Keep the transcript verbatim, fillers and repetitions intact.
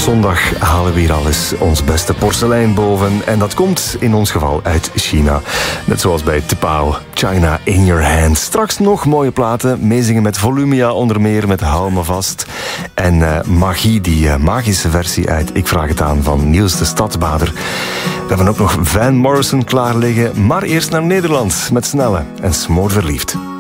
zondag halen we hier al eens ons beste porselein boven. En dat komt in ons geval uit China. Net zoals bij Tepao, China in your hands. Straks nog mooie platen, meezingen met Volumia onder meer, met Hou me vast. En uh, Magie, die uh, magische versie uit Ik vraag het aan van Niels de Stadsbader. We hebben ook nog Van Morrison klaar liggen, maar eerst naar Nederland met Snelle en Smoorverliefd.